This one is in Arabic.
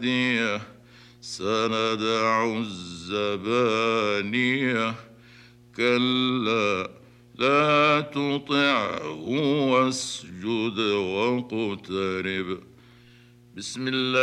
الهادية سندع الزبانية كلا لا تطعه واسجد واقترب. بسم الله